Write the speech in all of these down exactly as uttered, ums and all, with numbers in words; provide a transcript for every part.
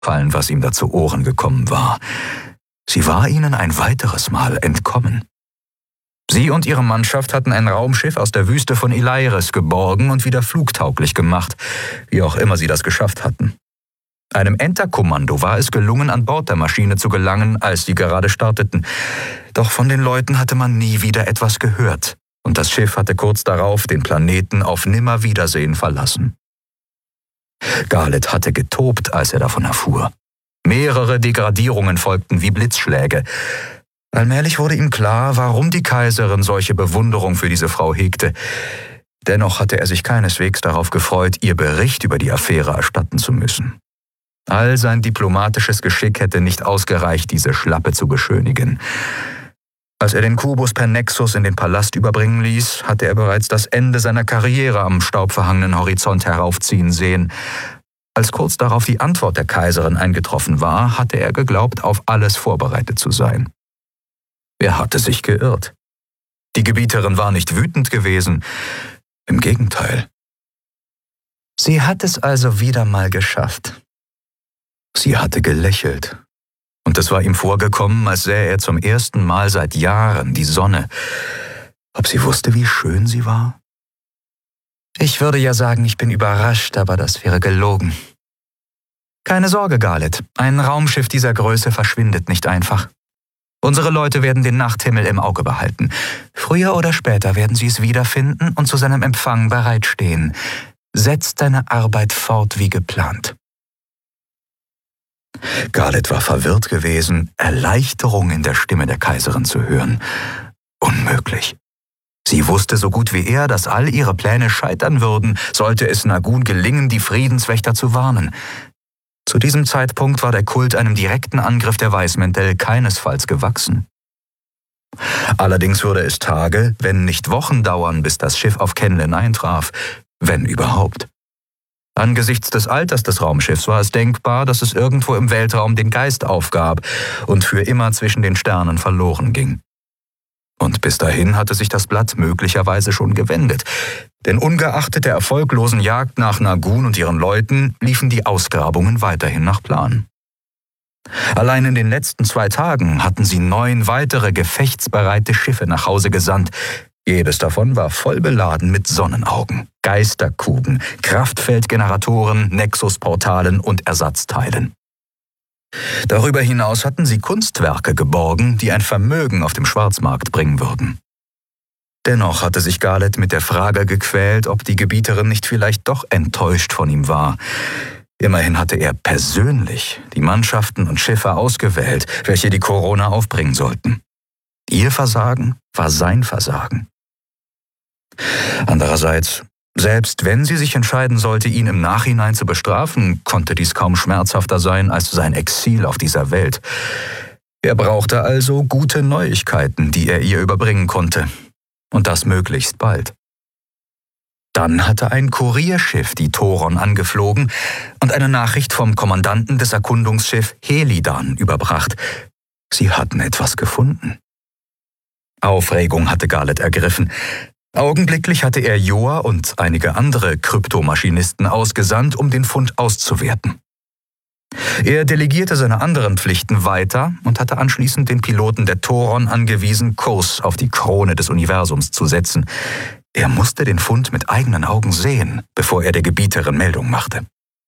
fallen, was ihm da zu Ohren gekommen war. Sie war ihnen ein weiteres Mal entkommen. Sie und ihre Mannschaft hatten ein Raumschiff aus der Wüste von Ilairis geborgen und wieder flugtauglich gemacht, wie auch immer sie das geschafft hatten. Einem Enterkommando war es gelungen, an Bord der Maschine zu gelangen, als sie gerade starteten. Doch von den Leuten hatte man nie wieder etwas gehört, und das Schiff hatte kurz darauf den Planeten auf Nimmerwiedersehen verlassen. Garleth hatte getobt, als er davon erfuhr. Mehrere Degradierungen folgten wie Blitzschläge. Allmählich wurde ihm klar, warum die Kaiserin solche Bewunderung für diese Frau hegte. Dennoch hatte er sich keineswegs darauf gefreut, ihr Bericht über die Affäre erstatten zu müssen. All sein diplomatisches Geschick hätte nicht ausgereicht, diese Schlappe zu beschönigen. Als er den Kubus per Nexus in den Palast überbringen ließ, hatte er bereits das Ende seiner Karriere am staubverhangenen Horizont heraufziehen sehen. Als kurz darauf die Antwort der Kaiserin eingetroffen war, hatte er geglaubt, auf alles vorbereitet zu sein. Er hatte sich geirrt. Die Gebieterin war nicht wütend gewesen. Im Gegenteil. Sie hat es also wieder mal geschafft. Sie hatte gelächelt. Und es war ihm vorgekommen, als sähe er zum ersten Mal seit Jahren die Sonne. Ob sie wusste, wie schön sie war? Ich würde ja sagen, ich bin überrascht, aber das wäre gelogen. Keine Sorge, Garleth, ein Raumschiff dieser Größe verschwindet nicht einfach. Unsere Leute werden den Nachthimmel im Auge behalten. Früher oder später werden sie es wiederfinden und zu seinem Empfang bereitstehen. Setz deine Arbeit fort wie geplant. Garleth war verwirrt gewesen, Erleichterung in der Stimme der Kaiserin zu hören. Unmöglich. Sie wusste so gut wie er, dass all ihre Pläne scheitern würden, sollte es Nagun gelingen, die Friedenswächter zu warnen. Zu diesem Zeitpunkt war der Kult einem direkten Angriff der Weißmäntel keinesfalls gewachsen. Allerdings würde es Tage, wenn nicht Wochen dauern, bis das Schiff auf Kenlen eintraf, wenn überhaupt. Angesichts des Alters des Raumschiffs war es denkbar, dass es irgendwo im Weltraum den Geist aufgab und für immer zwischen den Sternen verloren ging. Und bis dahin hatte sich das Blatt möglicherweise schon gewendet, denn ungeachtet der erfolglosen Jagd nach Nagun und ihren Leuten liefen die Ausgrabungen weiterhin nach Plan. Allein in den letzten zwei Tagen hatten sie neun weitere gefechtsbereite Schiffe nach Hause gesandt. Jedes davon war voll beladen mit Sonnenaugen, Geisterkugeln, Kraftfeldgeneratoren, Nexusportalen und Ersatzteilen. Darüber hinaus hatten sie Kunstwerke geborgen, die ein Vermögen auf dem Schwarzmarkt bringen würden. Dennoch hatte sich Garleth mit der Frage gequält, ob die Gebieterin nicht vielleicht doch enttäuscht von ihm war. Immerhin hatte er persönlich die Mannschaften und Schiffe ausgewählt, welche die Corona aufbringen sollten. Ihr Versagen war sein Versagen. Andererseits, selbst wenn sie sich entscheiden sollte, ihn im Nachhinein zu bestrafen, konnte dies kaum schmerzhafter sein als sein Exil auf dieser Welt. Er brauchte also gute Neuigkeiten, die er ihr überbringen konnte. Und das möglichst bald. Dann hatte ein Kurierschiff die Thoron angeflogen und eine Nachricht vom Kommandanten des Erkundungsschiffs Helidan überbracht. Sie hatten etwas gefunden. Aufregung hatte Garleth ergriffen. Augenblicklich hatte er Joa und einige andere Kryptomaschinisten ausgesandt, um den Fund auszuwerten. Er delegierte seine anderen Pflichten weiter und hatte anschließend den Piloten der Thoron angewiesen, Kurs auf die Krone des Universums zu setzen. Er musste den Fund mit eigenen Augen sehen, bevor er der Gebieterin Meldung machte.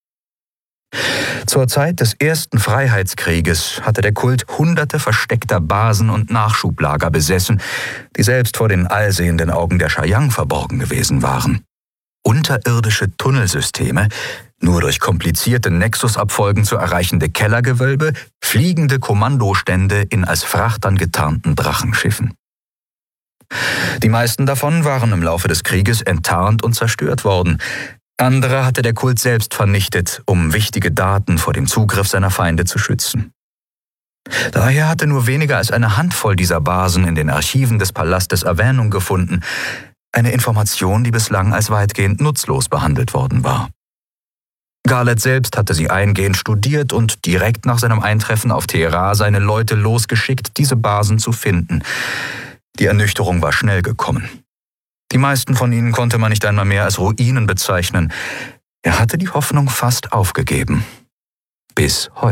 Zur Zeit des ersten Freiheitskrieges hatte der Kult hunderte versteckter Basen und Nachschublager besessen, die selbst vor den allsehenden Augen der Shayang verborgen gewesen waren. Unterirdische Tunnelsysteme, nur durch komplizierte Nexusabfolgen zu erreichende Kellergewölbe, fliegende Kommandostände in als Frachtern getarnten Drachenschiffen. Die meisten davon waren im Laufe des Krieges enttarnt und zerstört worden. Andere hatte der Kult selbst vernichtet, um wichtige Daten vor dem Zugriff seiner Feinde zu schützen. Daher hatte nur weniger als eine Handvoll dieser Basen in den Archiven des Palastes Erwähnung gefunden, eine Information, die bislang als weitgehend nutzlos behandelt worden war. Garleth selbst hatte sie eingehend studiert und direkt nach seinem Eintreffen auf Teheran seine Leute losgeschickt, diese Basen zu finden. Die Ernüchterung war schnell gekommen. Die meisten von ihnen konnte man nicht einmal mehr als Ruinen bezeichnen. Er hatte die Hoffnung fast aufgegeben. Bis heute.